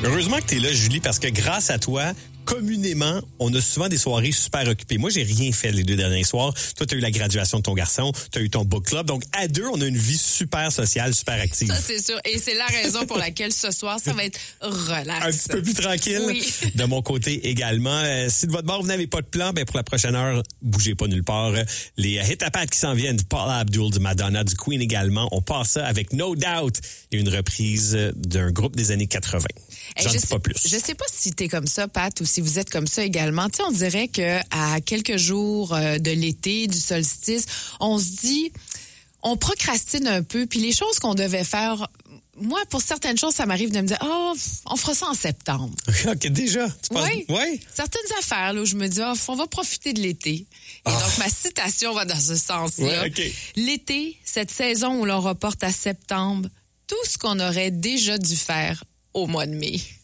Heureusement que tu es là, Julie, parce que grâce à toi, communément, on a souvent des soirées super occupées. Moi, j'ai rien fait les 2 derniers soirs. Toi, tu as eu la graduation de ton garçon, tu as eu ton book club. Donc, à 2, on a une vie super sociale, super active. Ça, c'est sûr. Et c'est la raison pour laquelle ce soir, ça va être relax. Un petit peu plus tranquille. Oui. De mon côté également. Si de votre bord, vous n'avez pas de plan, pour la prochaine heure, bougez pas nulle part. Les hit à pattes qui s'en viennent, du Paula Abdul, du Madonna, du Queen également. On passe ça avec No Doubt et une reprise d'un groupe des années 80. J'en dis pas plus. Je sais pas si t'es comme ça, Pat, ou si vous êtes comme ça également. Tu sais, on dirait que à quelques jours de l'été, du solstice, on se dit, on procrastine un peu, puis les choses qu'on devait faire. Moi, pour certaines choses, ça m'arrive de me dire, on fera ça en septembre. OK, déjà. Oui. Ouais. Certaines affaires, là, où je me dis, on va profiter de l'été. Et donc, ma citation va dans ce sens-là. Ouais, OK. L'été, cette saison où l'on reporte à septembre, tout ce qu'on aurait déjà dû faire au mois de mai.